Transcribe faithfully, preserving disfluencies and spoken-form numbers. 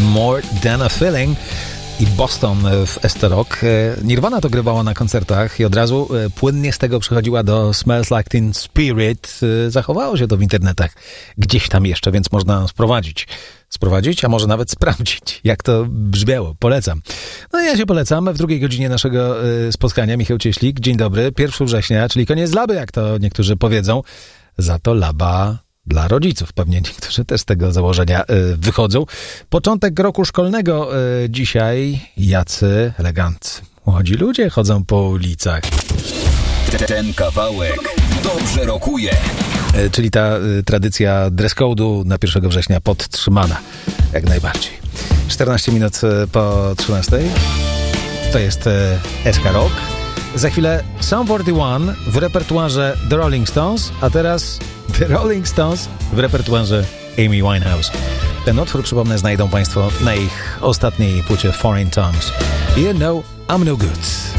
More Than a Feeling i Boston w Esto Rock. Nirvana to grywała na koncertach i od razu płynnie z tego przechodziła do Smells Like Teen Spirit. Zachowało się to w internetach gdzieś tam jeszcze, więc można sprowadzić. Sprowadzić, a może nawet sprawdzić, jak to brzmiało. Polecam. No ja się polecam. W drugiej godzinie naszego spotkania Michał Cieślik. Dzień dobry. pierwszego września, czyli koniec laby, jak to niektórzy powiedzą. Za to laba dla rodziców. Pewnie niektórzy też z tego założenia y, wychodzą. Początek roku szkolnego y, dzisiaj. Jacy eleganccy młodzi ludzie chodzą po ulicach. Ten kawałek dobrze rokuje. Y, czyli ta y, tradycja dress code'u na pierwszego września podtrzymana. Jak najbardziej. czternaście minut y, po trzynastej. To jest y, S K Rock. Za chwilę Sum czterdzieści jeden w repertuarze The Rolling Stones, a teraz The Rolling Stones w repertuarze Amy Winehouse. Ten utwór, przypomnę, znajdą Państwo na ich ostatniej płycie Foreign Tongues. You know I'm no good.